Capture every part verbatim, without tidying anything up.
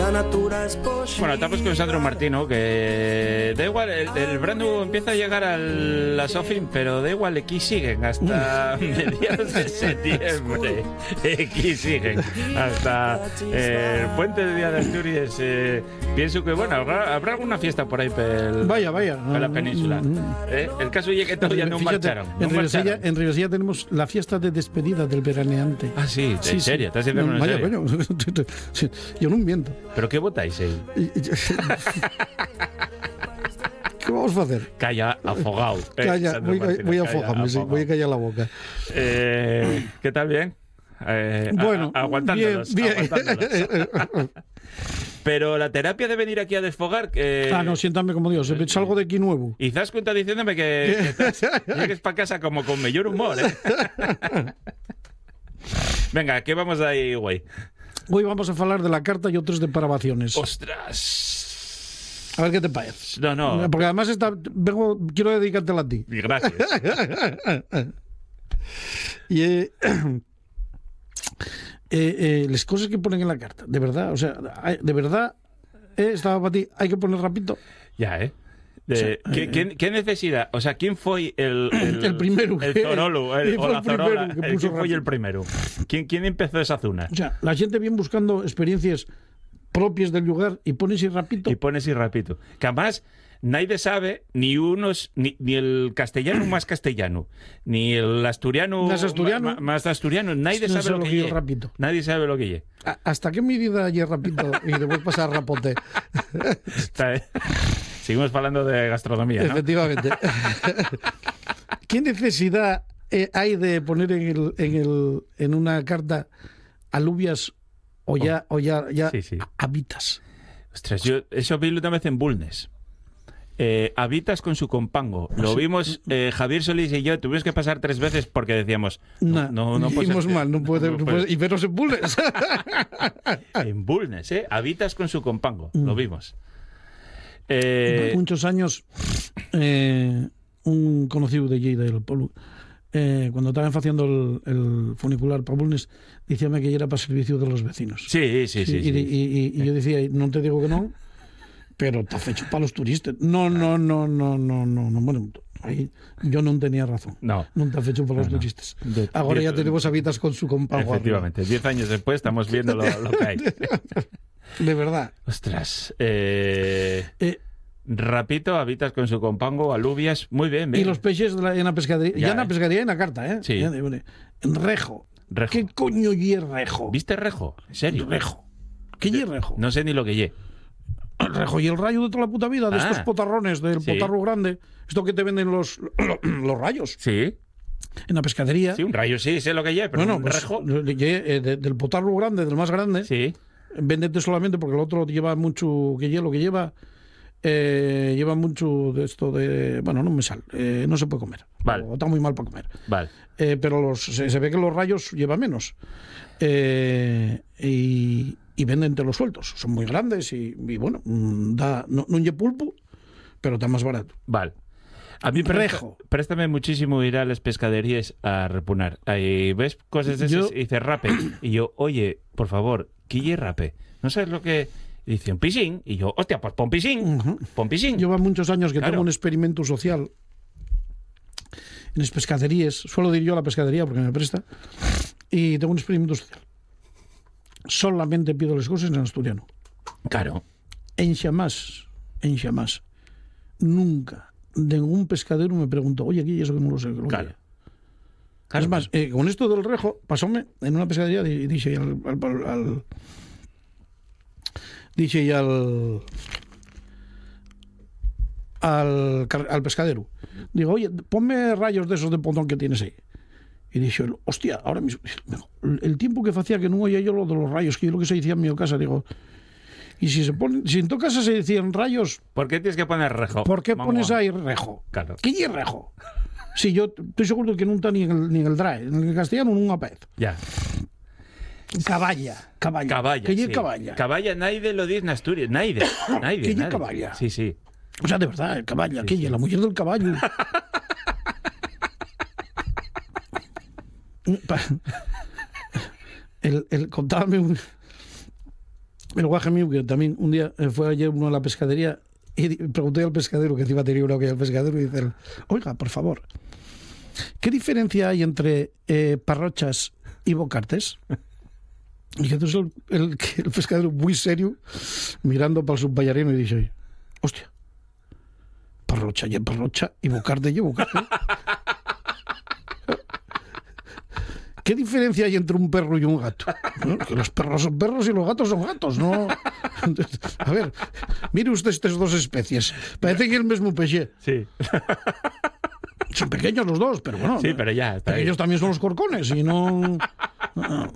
Bueno, estamos con Sandro Martino, que da igual, el, el Brandu empieza a llegar a la Sofin, pero da igual, aquí siguen hasta mediados de septiembre. Aquí siguen hasta eh, el puente de Día de Asturias. Eh, pienso que, bueno, habrá, habrá alguna fiesta por ahí pel, vaya, vaya, por la península. Eh, el caso es que todavía no marcharon. En Ribesella, en Ribesella tenemos la fiesta de despedida del veraneante. Ah, sí, en sí, serio, sí. ¿Estás diciendo No, en vaya, serio? coño, yo no miento. ¿Pero qué votáis ahí? ¿Qué vamos a hacer? Calla, afogado. Eh, Calla, Sandro voy, Martínez, voy a calla, afogarme, sí, afogado. voy a callar la boca. Eh, ¿Qué tal? ¿Bien? Eh, Bueno, a, a, aguantándolos, bien, bien. aguantándolos. Pero la terapia de venir aquí a desfogar... Eh, Ah, no, siéntame como Dios, salgo de aquí nuevo. Y das cuenta diciéndome que, que estás, llegues para casa como con mayor humor, ¿eh? Venga, ¿qué vamos ahí, güey? Hoy vamos a hablar de la carta y otros de paravaciones. ¡Ostras! A ver qué te parece. No, no. Porque además está, vengo, quiero dedicártela a ti. Gracias. Y eh, eh, eh, las cosas que ponen en la carta, de verdad, o sea, hay- de verdad, eh, estaba para ti, hay que poner rapidito. Ya, ¿eh? De, O sea, ¿qué, eh, qué, qué necesidad? O sea, ¿quién fue el... El, El primero El que- Zorolo, el, ¿quién o fue la el primero Zorola. que el- puso ¿Quién fue rápido? el primero? ¿Quién, ¿Quién empezó esa zona? O sea, la gente viene buscando experiencias propias del lugar y pones y rapidito. Y pones y repito. Que además nadie sabe, ni unos, ni, ni el castellano más castellano, ni el asturiano Más asturiano. ma- más asturiano, nadie No sabe sé lo lo que que lle. es rapito. Nadie sabe lo que lle. ¿A- ¿Hasta qué medida ayer rapidito y después pasar rapote? Está, ¿eh? Seguimos hablando de gastronomía, ¿no? Efectivamente. ¿Qué necesidad eh, hay de poner en, el, en, el, en una carta alubias o ya, o ya, ya Sí, sí. habitas? Ostras, yo eso vi una vez en Bulnes. Eh, habitas con su compango. Lo vimos eh, Javier Solís y yo. Tuvimos que pasar tres veces porque decíamos No, no, no, no puede hicimos ser- mal, no puede, no no puede- puede- y veros en Bulnes. En Bulnes, ¿eh? Habitas con su compango. Mm. Lo vimos. Eh, Muchos años, eh, un conocido de Lleida del pueblo, eh, cuando estaban haciendo el, el funicular para Bulnes, decíame que era para servicio de los vecinos. sí, sí, sí. y, sí. y- y- y yo decía, no te digo que no, pero está fecho para los turistas. No, no, no, no, no, no, no. Bueno, ahí yo no tenía razón. No. No está fecho para los No, no. turistas. De- Ahora ya de- tenemos habitas con su compañero. Efectivamente. Diez años después estamos viendo lo, lo que hay. De verdad. Ostras. Eh, Eh, Rapito, habitas con su compango, alubias. Muy bien, bien. y los peces de la- en la pescadería. Ya, Ya, en la eh. pescadería y en la carta, ¿eh? Sí. Ya, de- en rejo. Rejo. ¿Qué coño y rejo? ¿Viste rejo? ¿En serio? Rejo. ¿Qué y rejo? No sé ni lo que lle. El rejo y el rayo de toda la puta vida, de Ah. estos potarrones, del Sí. potarro grande. Esto que te venden los, los rayos Sí. en la pescadería. Sí, un rayo sí, sé lo que lle, pero Bueno, un pues, rejo. de- de- de- del potarro grande, del más grande, Sí. véndete solamente porque el otro lleva mucho que hielo que lleva eh, lleva mucho de esto de bueno, no me sale, eh, no se puede comer. Vale. O está muy mal para comer. Vale. Eh, pero los, se, se ve que los rayos lleva menos. Eh, y, y venden los sueltos. Son muy grandes y, y bueno, mm, da, no, no lle pulpo, pero está más barato. Vale. A mí presta- Rejo. préstame muchísimo ir a las pescaderías a repunar. Ahí ves cosas de esas Yo- y dice rape. Y yo, oye, por favor, ¿qué lle rape? ¿No sabes lo que...? Y dice, un pisín. Y yo, hostia, pues pon pisín. Ujú. Pon pisín. Lleva muchos años que Claro. tengo un experimento social en las pescaderías. Suelo ir yo a la pescadería porque me presta. Y tengo un experimento social. Solamente pido las cosas en asturiano. Claro. En xamás, en xamás, nunca, de ningún pescadero me preguntó, oye, aquí eso que no lo sé. que lo Claro. que-". Claro. Es más, eh, con esto del rejo, pasóme en una pescadería y dije al, al, al- dije al al, car- al pescadero, digo, oye, ponme rayos de esos de pontón que tienes ahí. Y dije, hostia, ahora mismo, el tiempo que hacía que no oía yo lo de los rayos, que yo lo que se decía en mi casa, digo, y si se ponen, si en tu casa se decían rayos, ¿Por qué tienes que poner rejo? ¿por qué Mamón. pones ahí rejo? Claro. ¿Qué es rejo? Si yo estoy seguro que no está ni en el, ni en el drae, en el castellano nunca aparece. Ya. Caballa, caballa. Caballa. ¿Qué es sí. caballa? Caballa, nadie lo dice en Asturias. Nadie. Nadie. ¿Qué es nadie. caballa? Sí, sí. O sea, de verdad, el caballa, Sí, ¿qué sí. es? La mujer del caballo. Pa- el, el, contábame un, el guaje mío, que también un día eh, fue ayer uno a la pescadería y di- pregunté al pescadero, que encima tenía una que al pescadero, y dice él, oiga, por favor, ¿qué diferencia hay entre eh, parrochas y bocartes? Y entonces el, el, el pescadero, muy serio, mirando para el subballarino, y dice, hostia, parrocha y parrocha y bocarte y bocarte. ¿Qué diferencia hay entre un perro y un gato? ¿No? Que los perros son perros y los gatos son gatos, ¿no? Entonces, a ver, mire usted estas dos especies. Parece que es el mismo pez. Sí. Son pequeños los dos, pero bueno. Sí, pero ya, está ahí. Ellos también son los corcones y no... no.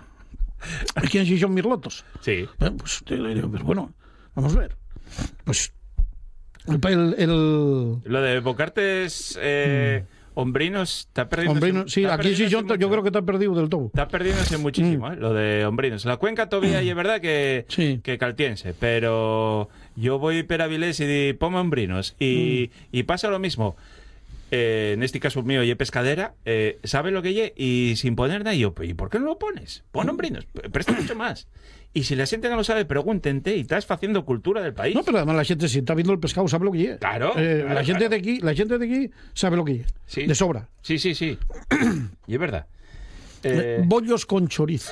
¿Quién sí son mirlotos? Sí. Eh, Pues, pues bueno, vamos a ver. Pues el, el, el- Lo de Bocartes eh, hombrinos está perdiendo. hombre, no- sí, aquí sí yo, yo creo que te has perdido del todo. Está perdiéndose muchísimo, ¿eh? Lo de hombrinos. La cuenca todavía y es verdad que, Sí. que caltiense, pero yo voy per Avilés y di, ponme hombrinos. Y, y pasa lo mismo. Eh, en este caso mío, y pescadera, eh, sabe lo que lle y sin poner nada, yo, ¿y por qué no lo pones? Pon hombrinos, presta mucho más. Y si la gente no lo sabe, pregúntente y estás haciendo cultura del país. No, pero además la gente, si está viendo el pescado, sabe lo que es. Claro, Eh, claro, la gente claro. de aquí, la gente de aquí sabe lo que es. Sí. De sobra. Sí, sí, sí. Y es verdad. Eh, Eh, Bollos con chorizo.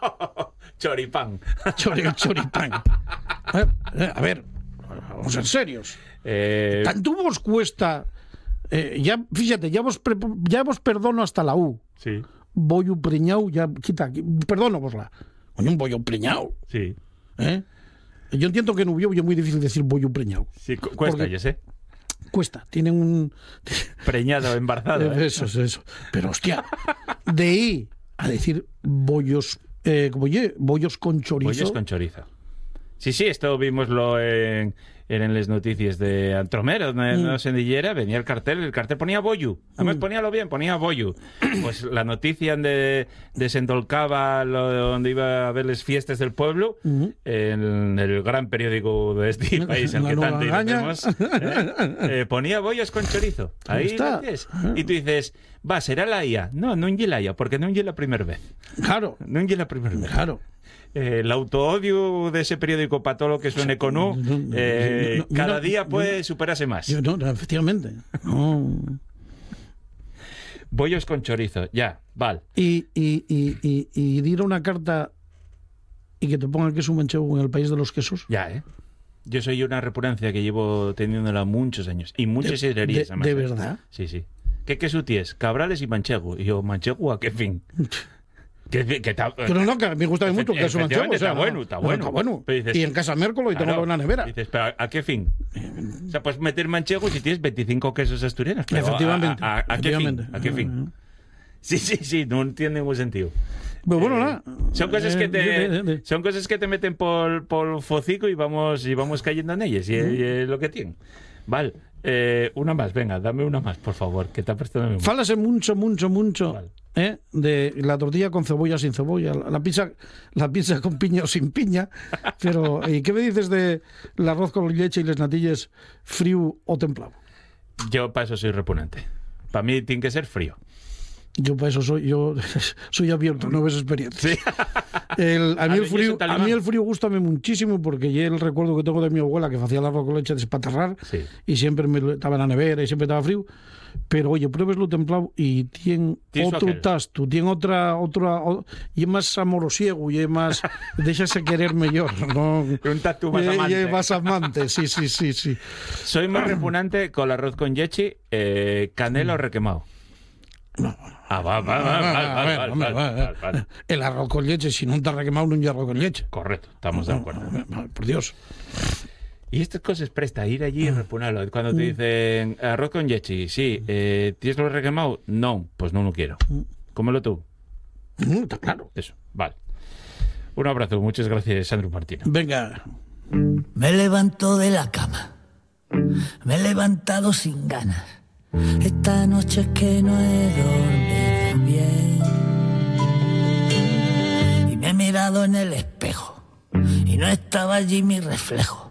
choripán. Chori- choripán. Eh, eh, a ver, vamos a ser serios. Eh, Tanto vos cuesta. eh, ya, fíjate, ya vos, pre- ya vos perdono hasta la U. sí, Bollo preñado, ya quita, perdono vosla. Coño, un bollo preñado. sí. ¿Eh? Yo entiendo que en Ubió es muy difícil decir bollo preñado. Sí, cu- cuesta, Porque- yo sé. Cuesta, tienen un. Preñado, embarazado. ¿eh? Eso es eso. Pero hostia, de ahí a decir bollos, eh, como oye, bollos con chorizo. Pollos con chorizo. Sí, sí, esto vimoslo en, en las noticias de Antromero, donde Mm. no sé dónde era, venía el cartel, el cartel ponía bollo. Además ponía lo bien, ponía bollo. Pues la noticia de, de Sendolcaba, lo, donde iba a ver las fiestas del pueblo, Mm. en el gran periódico de este país, en La que Nueva tanto Gaña. iremos, ¿eh? Eh, ponía bollos con chorizo. Ahí está. lo ves. Y tú dices, va, será la I A. No, no es la I A, porque no es la primera vez. Claro, No es la primera vez. claro. Eh, el autoodio de ese periódico para todo lo que suene con U, No, no, eh, no, no, cada no, día no, puede no. superarse más. Yo, no, efectivamente. No. Bollos con chorizo, ya, vale. Y, y, y, y, y dir una carta y que te pongan queso manchego en el país de los quesos. Ya, ¿eh? Yo soy una repugnancia que llevo teniéndola muchos años. Y muchas De- sidrerías, de- además. de ¿eh? verdad. Sí, sí. ¿Qué queso tienes? Cabrales y manchego. Y yo, ¿manchego a qué fin? ¿Qué, qué ta- Pero no, que a mí me gusta mucho el queso manchego. Efectivamente, O sea, está no, bueno, está no, bueno. Está bueno. Pero dices, Y en casa Mércolo y claro, tengo en la nevera. Dices, ¿pero a, a qué fin? O sea, puedes meter manchego si tienes veinticinco quesos asturianos. pero Efectivamente. ¿A, a, a, a qué fin? efectivamente. ¿A qué fin? Sí, sí, sí, no tiene ningún sentido. Pero bueno, Eh, nada. Son cosas Eh, que te de- de- de- son cosas que te meten por, por focico y vamos y vamos cayendo en ellas y, y es lo que tienen. Vale, eh, una más, venga, dame una más, por favor, que te ha prestado mi Fálase mucho, mucho, mucho Vale. ¿eh? de la tortilla con cebolla sin cebolla, la pizza, la pizza con piña o sin piña. Pero, ¿y qué me dices de el arroz con leche y las natillas frío o templado? Yo para eso soy repugnante. Para mí tiene que ser frío. Yo para eso soy, yo soy abierto a nuevas experiencias. El- a, mí A el ver, yo frío, soy a talibán. mí el frío gustame muchísimo porque yo el recuerdo que tengo de mi abuela que hacía el arroz con leche despatarrar Sí. y siempre me lo- estaba en la nevera y siempre estaba frío. Pero oye, pruebes lo templado y tiene Tiene su otro aquel. tasto, tiene otra, otra, o- y es más amorosiego y es más, déjase querer mejor, ¿no? Un tatu más Y- y amante. es más amante, sí, sí, sí, sí. Soy más repugnante con el arroz con yechi, eh, canela o requemado. No, Ah, va, va, va, a ver, va, a ver, va, hombre, va, va, va, va, va. el arroz con leche, si no está requemado, no hay arroz con leche. Correcto, estamos de acuerdo. Por Dios. Y estas cosas presta ir allí y repugnarlo. Cuando te dicen arroz con yechi, sí, eh, ¿tienes lo requemado? No, pues no lo quiero. Cómelo tú. Mm, está claro. Eso, vale. Un abrazo, muchas gracias, Sandro Martino. Venga. Me levanto de la cama, me he levantado sin ganas. Esta noche es que no he dormido bien. Y me he mirado en el espejo y no estaba allí mi reflejo.